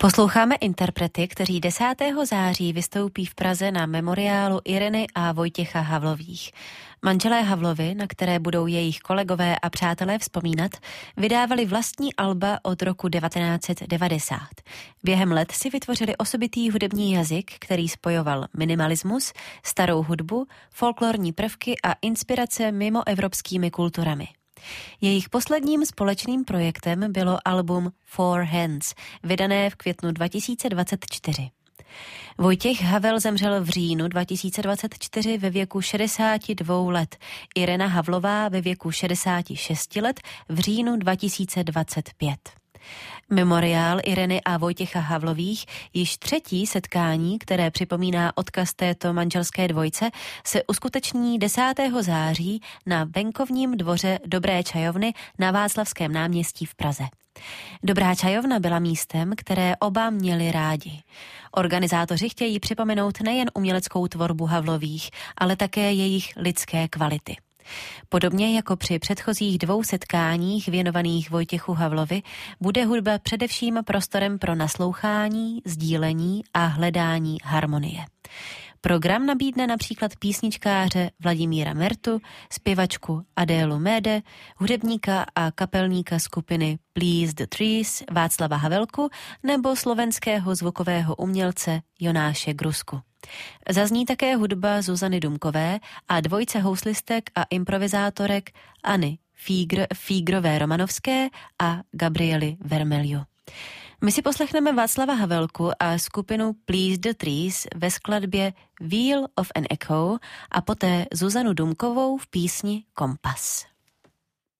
Posloucháme interprety, kteří 10. září vystoupí v Praze na memoriálu Ireny a Vojtěcha Havlových. Manželé Havlovi, na které budou jejich kolegové a přátelé vzpomínat, vydávali vlastní alba od roku 1990. Během let si vytvořili osobitý hudební jazyk, který spojoval minimalismus, starou hudbu, folklorní prvky a inspirace mimoevropskými kulturami. Jejich posledním společným projektem bylo album Four Hands, vydané v květnu 2024. Vojtěch Havel zemřel v říjnu 2024 ve věku 62 let, Irena Havlová ve věku 66 let v říjnu 2025. Memoriál Ireny a Vojtěcha Havlových, již třetí setkání, které připomíná odkaz této manželské dvojce, se uskuteční 10. září na venkovním dvoře Dobré čajovny na Václavském náměstí v Praze. Dobrá čajovna byla místem, které oba měli rádi. Organizátoři chtějí připomenout nejen uměleckou tvorbu Havlových, ale také jejich lidské kvality. Podobně jako při předchozích 2 setkáních věnovaných Vojtěchu Havlovi, bude hudba především prostorem pro naslouchání, sdílení a hledání harmonie. Program nabídne například písničkáře Vladimíra Mertu, zpěvačku Adélu Méde, hudebníka a kapelníka skupiny Please the Trees Václava Havelku nebo slovenského zvukového umělce Jonáše Grusku. Zazní také hudba Zuzany Dumkové a dvojce houslistek a improvizátorek Anny Fígrové Romanovské a Gabriely Vermelio. My si poslechneme Václava Havelku a skupinu Please the Trees ve skladbě Wheel of an Echo a poté Zuzanu Dumkovou v písni Kompas.